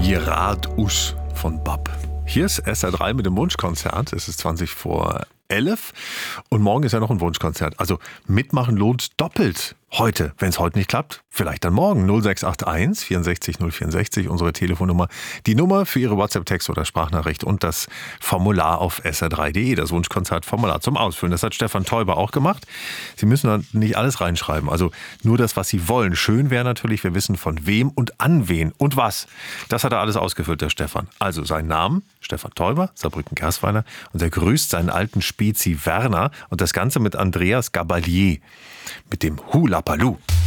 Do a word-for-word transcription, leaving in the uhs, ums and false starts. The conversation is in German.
Gerard Us von Bab. Hier ist S R drei mit dem Wunschkonzert. Es ist zwanzig vor elf und morgen ist ja noch ein Wunschkonzert. Also mitmachen lohnt doppelt. Heute, wenn es heute nicht klappt, vielleicht dann morgen. null sechs acht eins vierundsechzig null vierundsechzig, unsere Telefonnummer. Die Nummer für Ihre WhatsApp-Text oder Sprachnachricht und das Formular auf S R drei punkt de, das Wunschkonzertformular zum Ausfüllen. Das hat Stefan Teuber auch gemacht. Sie müssen da nicht alles reinschreiben, also nur das, was Sie wollen. Schön wäre natürlich, wir wissen von wem und an wen und was. Das hat er alles ausgefüllt, der Stefan. Also seinen Namen, Stefan Teuber, Saarbrücken-Gersweiler, und er grüßt seinen alten Spezi Werner und das Ganze mit Andreas Gabalier, mit dem Hula Paloo.